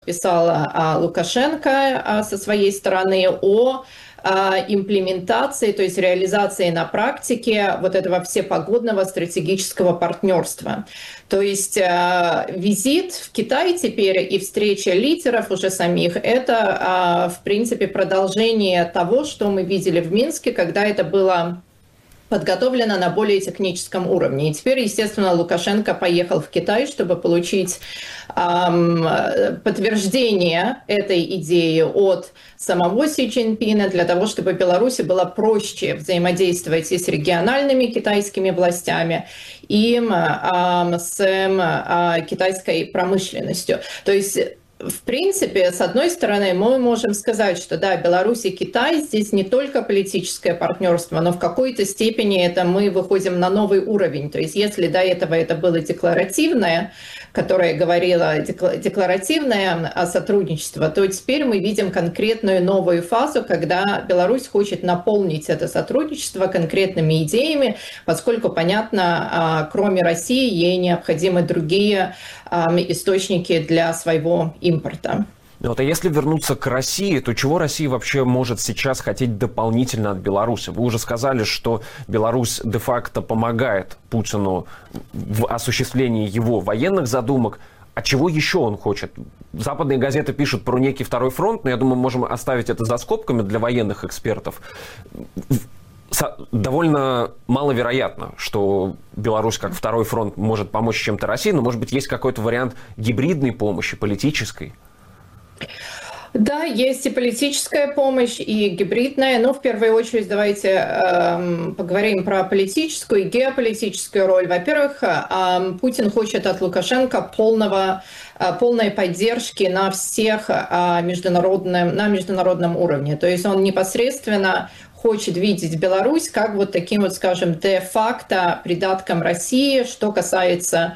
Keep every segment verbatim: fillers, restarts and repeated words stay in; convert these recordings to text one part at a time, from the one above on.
писал а, Лукашенко а, со своей стороны о а, имплементации, то есть реализации на практике вот этого всепогодного стратегического партнерства. То есть а, визит в Китай теперь и встреча лидеров уже самих, это а, в принципе продолжение того, что мы видели в Минске, когда это было подготовлена на более техническом уровне. И теперь, естественно, Лукашенко поехал в Китай, чтобы получить эм, подтверждение этой идеи от самого Си Цзиньпина, для того, чтобы Беларуси было проще взаимодействовать и с региональными китайскими властями, и эм, с э, китайской промышленностью. То есть в принципе, с одной стороны, мы можем сказать, что да, Беларусь и Китай здесь не только политическое партнерство, но в какой-то степени это мы выходим на новый уровень. То есть если до этого это было декларативное, которое говорило декларативное сотрудничество, то теперь мы видим конкретную новую фазу, когда Беларусь хочет наполнить это сотрудничество конкретными идеями, поскольку, понятно, кроме России, ей необходимы другие источники для своего импорта. Вот, а если вернуться к России, то чего Россия вообще может сейчас хотеть дополнительно от Беларуси? Вы уже сказали, что Беларусь де-факто помогает Путину в осуществлении его военных задумок. А чего еще он хочет? Западные газеты пишут про некий второй фронт, но я думаю, мы можем оставить это за скобками для военных экспертов. Довольно маловероятно, что Беларусь как второй фронт может помочь чем-то России, но, может быть, есть какой-то вариант гибридной помощи, политической? Да, есть и политическая помощь, и гибридная. Но в первую очередь давайте э, поговорим про политическую и геополитическую роль. Во-первых, э, Путин хочет от Лукашенко полного, э, полной поддержки на всех э, международном, на международном уровне. То есть он непосредственно хочет видеть Беларусь как вот таким вот, скажем, де-факто придатком России, что касается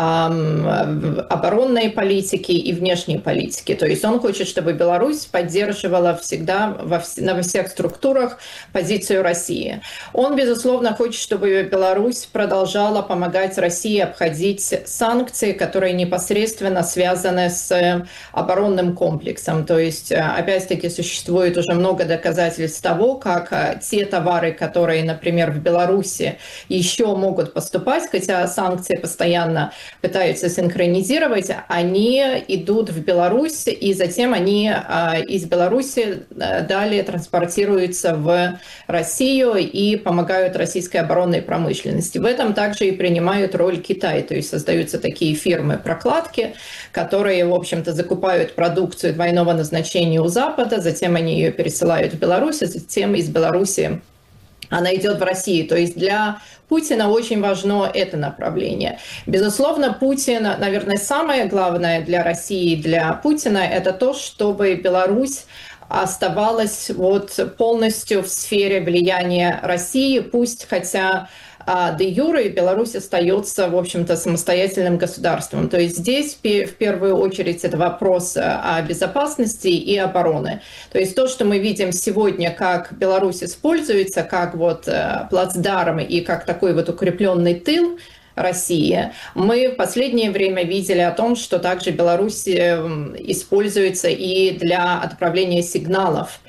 эм, оборонной политики и внешней политики. То есть он хочет, чтобы Беларусь поддерживала всегда во, на всех структурах позицию России. Он, безусловно, хочет, чтобы Беларусь продолжала помогать России обходить санкции, которые непосредственно связаны с оборонным комплексом. То есть, опять-таки, существует уже много доказательств того, как те товары, которые, например, в Беларуси еще могут поступать, хотя санкции постоянно пытаются синхронизировать, они идут в Беларусь, и затем они из Беларуси далее транспортируются в Россию и помогают российской оборонной промышленности. В этом также и принимают роль Китай, то есть создаются такие фирмы-прокладки, которые, в общем-то, закупают продукцию двойного назначения у Запада, затем они ее пересылают в Беларусь, а затем из Беларуси она идет в Россию. То есть для Путина очень важно это направление. Безусловно, Путин, наверное, самое главное для России, для Путина, это то, чтобы Беларусь оставалась вот полностью в сфере влияния России, пусть хотя а де юре Беларусь остается, в общем-то, самостоятельным государством. То есть здесь в первую очередь это вопрос о безопасности и обороны. То есть то, что мы видим сегодня, как Беларусь используется, как вот плацдарм и как такой вот укрепленный тыл России, мы в последнее время видели о том, что также Беларусь используется и для отправления сигналов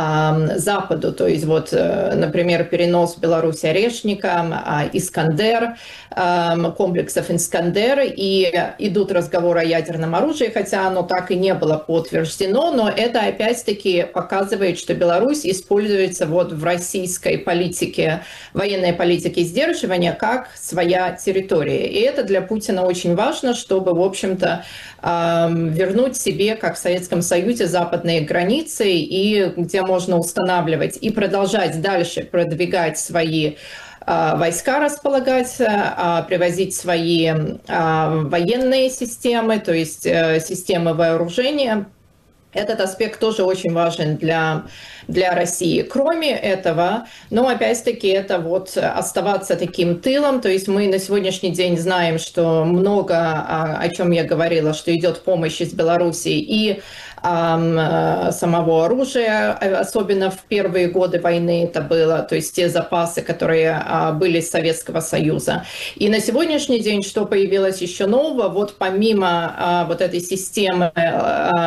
Западу, то есть вот, например, перенос в Беларусь Орешника, Искандер, комплексов Искандер, и идут разговоры о ядерном оружии, хотя оно так и не было подтверждено, но это опять-таки показывает, что Беларусь используется вот в российской политике, военной политике сдерживания как своя территория. И это для Путина очень важно, чтобы, в общем-то, вернуть себе, как в Советском Союзе, западные границы, и где можно устанавливать и продолжать дальше продвигать свои войска, располагать, привозить свои военные системы, то есть системы вооружения Этот аспект тоже очень важен для, для России. Кроме этого, ну, опять-таки, это вот оставаться таким тылом. То есть мы на сегодняшний день знаем, что много, о чем я говорила, что идет помощь из Беларуси и э, самого оружия, особенно в первые годы войны это было, то есть те запасы, которые э, были из Советского Союза. И на сегодняшний день, что появилось еще нового, вот помимо э, вот этой системы э,